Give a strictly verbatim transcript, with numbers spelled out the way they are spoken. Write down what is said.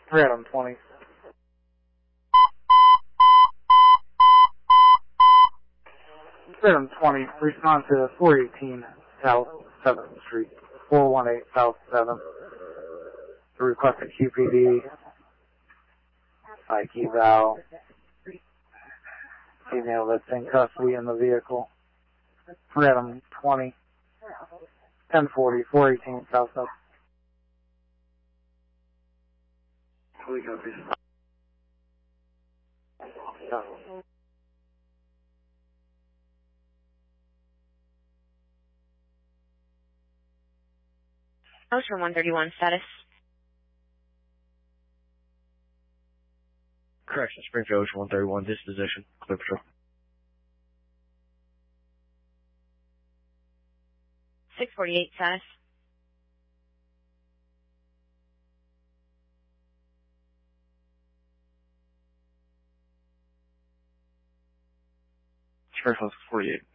Random twenty. Random twenty, respond to four eighteen South seventh Street, four one eight South seventh. Request a Q P D, psych eval, female that's in custody in the vehicle. Random twenty, ten forty, four eighteen South seventh. Fully copies. Yeah. Ocean one thirty-one status. Correction, Springfield Ocean one thirty-one, disposition, clear patrol. six forty-eight status. Springfield forty-eight.